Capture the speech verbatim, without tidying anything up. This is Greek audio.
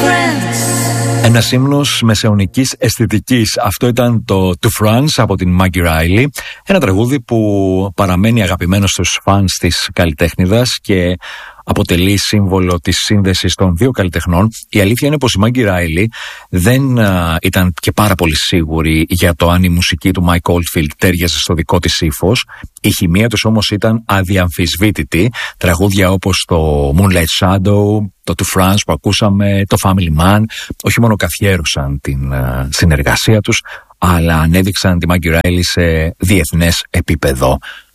Ένας ύμνος μεσαιωνικής αισθητικής. Αυτό ήταν το To France από την Maggie Riley. Ένα τραγούδι που παραμένει αγαπημένο στους φανς της καλλιτέχνηδας και αποτελεί σύμβολο της σύνδεσης των δύο καλλιτεχνών. Η αλήθεια είναι πως η Maggie Riley δεν α, ήταν και πάρα πολύ σίγουρη για το αν η μουσική του Mike Oldfield τέριαζε στο δικό της ύφος. Η χημεία τους όμως ήταν αδιαμφισβήτητη. Τραγούδια όπως το Moonlight Shadow, το To France που ακούσαμε, το Family Man, όχι μόνο καθιέρωσαν την α, συνεργασία τους, αλλά ανέδειξαν τη Maggie Riley σε διεθνές επίπεδο.